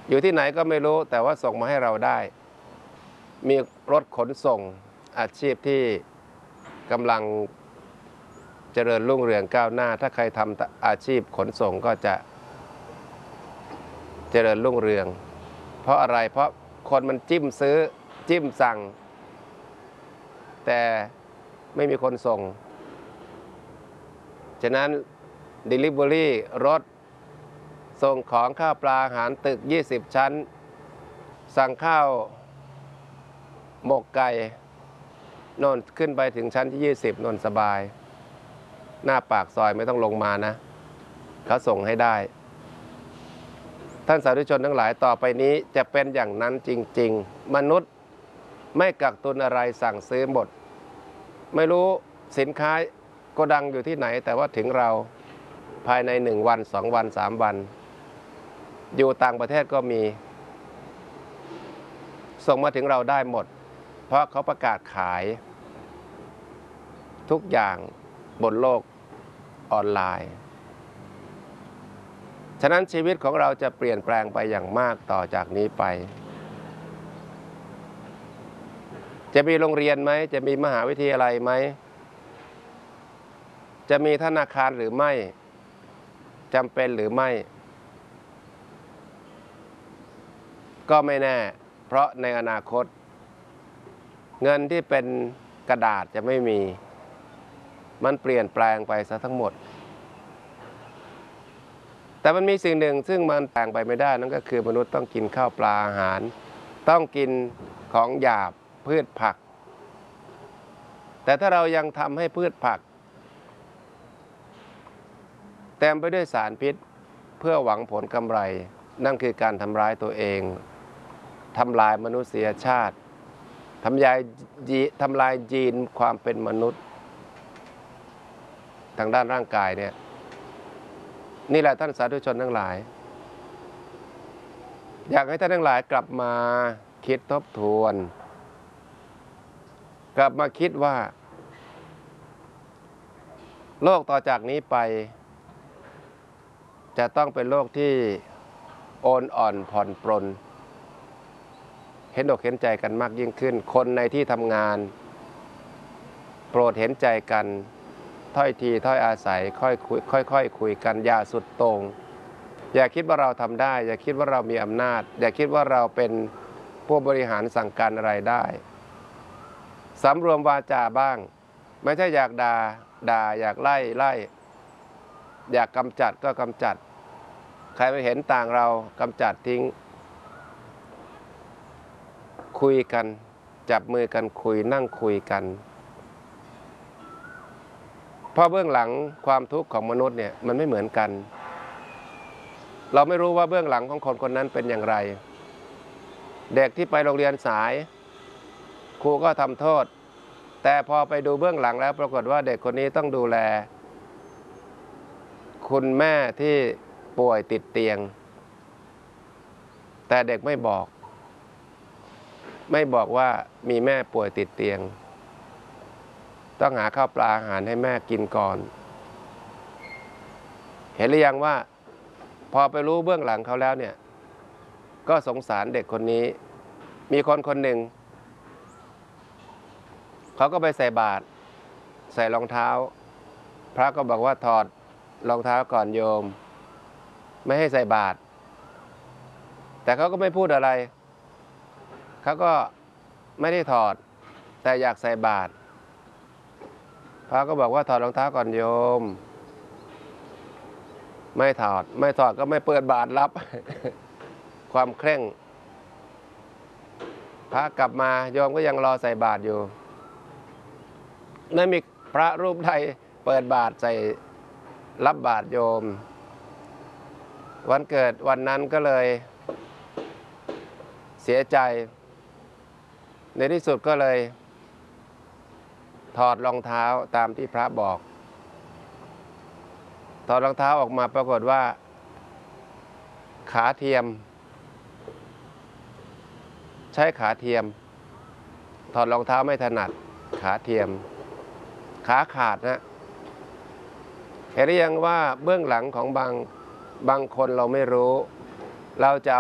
อยู่ที่ไหนก็ไม่รู้แต่ว่าส่งมาให้เราได้มีรถขนส่งอาชีพที่กำลังเจริญรุ่งเรืองก้าวหน้าถ้าใครทำอาชีพขนส่งก็จะเจริญรุ่งเรืองเพราะอะไรเพราะคนมันจิ้มซื้อจิ้มสั่งแต่ไม่มีคนส่งฉะนั้น Delivery รถส่งของข้าวปลาอาหารตึก20ชั้นสั่งข้าวหมกไก่นนขึ้นไปถึงชั้นที่20นนสบายหน้าปากซอยไม่ต้องลงมานะเขาส่งให้ได้ท่านสาธุชนทั้งหลายต่อไปนี้จะเป็นอย่างนั้นจริงๆมนุษย์ไม่กักตุนอะไรสั่งซื้อหมดไม่รู้สินค้าโกดังอยู่ที่ไหนแต่ว่าถึงเราภายใน1วัน2วัน3วันอยู่ต่างประเทศก็มีส่งมาถึงเราได้หมดเพราะเขาประกาศขายทุกอย่างบนโลกออนไลน์ฉะนั้นชีวิตของเราจะเปลี่ยนแปลงไปอย่างมากต่อจากนี้ไปจะมีโรงเรียนไหมจะมีมหาวิทยาลัยไหมจะมีธนาคารหรือไม่จำเป็นหรือไม่ก็ไม่แน่เพราะในอนาคตเงินที่เป็นกระดาษจะไม่มีมันเปลี่ยนแปลงไปซะทั้งหมดแต่มันมีสิ่งหนึ่งซึ่งมันแปลงไปไม่ได้นั่นก็คือมนุษย์ต้องกินข้าวปลาอาหารต้องกินของหยาบพืชผักแต่ถ้าเรายังทำให้พืชผักเต็มไปด้วยสารพิษเพื่อหวังผลกำไรนั่นคือการทำร้ายตัวเองทำลายมนุษยชาติทำลายยีนความเป็นมนุษย์ทางด้านร่างกายเนี่ยนี่แหละท่านสาธุชนทั้งหลายอยากให้ท่านทั้งหลายกลับมาคิดทบทวนกลับมาคิดว่าโลกต่อจากนี้ไปจะต้องเป็นโลกที่โอนอ่อนผ่อนปรนเห็นอกเห็นใจกันมากยิ่งขึ้นคนในที่ทำงานโปรดเห็นใจกันถ้อยทีถ้อยอาศัยค่อยคุยกันอย่าสุดโต่งอย่าคิดว่าเราทำได้อย่าคิดว่าเรามีอำนาจอย่าคิดว่าเราเป็นผู้บริหารสั่งการอะไรได้สำรวมวาจาบ้างไม่ใช่อยากด่าอยากไล่อยากกำจัดก็กำจัดใครไปเห็นต่างเรากำจัดทิ้งคุยกันจับมือกันคุยนั่งคุยกันเพราะเบื้องหลังความทุกข์ของมนุษย์เนี่ยมันไม่เหมือนกันเราไม่รู้ว่าเบื้องหลังของคนคนนั้นเป็นอย่างไรเด็กที่ไปโรงเรียนสายครูก็ทำโทษแต่พอไปดูเบื้องหลังแล้วปรากฏว่าเด็กคนนี้ต้องดูแลคุณแม่ที่ป่วยติดเตียงแต่เด็กไม่บอกว่ามีแม่ป่วยติดเตียงต้องหาข้าวปลาอาหารให้แม่กินก่อนเห็นหรือยังว่าพอไปรู้เบื้องหลังเขาแล้วเนี่ยก็สงสารเด็กคนนี้มีคนหนึ่งเขาก็ไปใส่บาตรใส่รองเท้าพระก็บอกว่าถอดรองเท้าก่อนโยมไม่ให้ใส่บาตรแต่เขาก็ไม่พูดอะไรเขาก็ไม่ได้ถอดแต่อยากใส่บาตรพระก็บอกว่าถอดรองเท้าก่อนโยมไม่ถอดก็ไม่เปิดบาตรรับ ความเคร่งพระกลับมาโยมก็ยังรอใส่บาตรอยู่ไม่มีพระรูปใดเปิดบาตรใส่รับบาตรโยมวันเกิดวันนั้นก็เลยเสียใจในที่สุดก็เลยถอดรองเท้าตามที่พระบอกถอดรองเท้าออกมาปรากฏว่าขาเทียมใช้ขาเทียมถอดรองเท้าไม่ถนัดขาเทียมขาขาดนะเห็นหรือยังว่าเบื้องหลังของบางคนเราไม่รู้เราจะ